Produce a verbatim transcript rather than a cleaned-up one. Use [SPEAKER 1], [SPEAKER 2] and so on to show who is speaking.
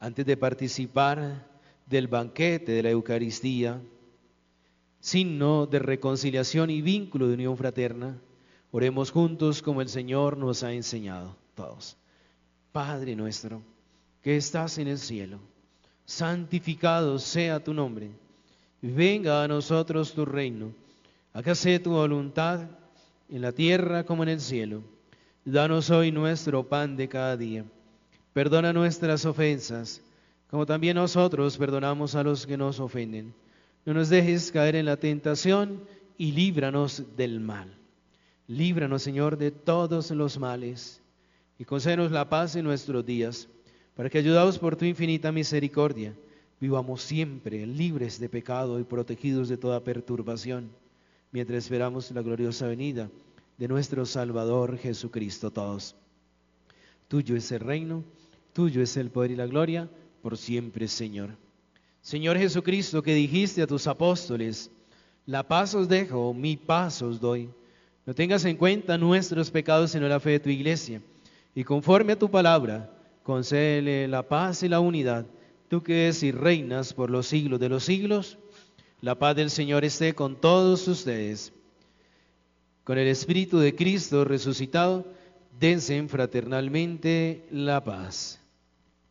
[SPEAKER 1] antes de participar del banquete de la Eucaristía, signo de reconciliación y vínculo de unión fraterna, oremos juntos como el Señor nos ha enseñado todos. Padre nuestro, que estás en el cielo, santificado sea tu nombre. Venga a nosotros tu reino. Hágase tu voluntad en la tierra como en el cielo. Danos hoy nuestro pan de cada día. Perdona nuestras ofensas, como también nosotros perdonamos a los que nos ofenden. No nos dejes caer en la tentación y líbranos del mal. Líbranos, Señor, de todos los males y concédenos la paz en nuestros días, para que, ayudados por tu infinita misericordia, vivamos siempre libres de pecado y protegidos de toda perturbación, mientras esperamos la gloriosa venida de nuestro Salvador Jesucristo. Todos. Tuyo es el reino, tuyo es el poder y la gloria, por siempre, Señor. Señor Jesucristo, que dijiste a tus apóstoles, la paz os dejo, mi paz os doy. No tengas en cuenta nuestros pecados, sino la fe de tu iglesia. Y conforme a tu palabra, concédele la paz y la unidad, tú que es y reinas por los siglos de los siglos. La paz del Señor esté con todos ustedes. Con el Espíritu de Cristo resucitado, dense fraternalmente la paz.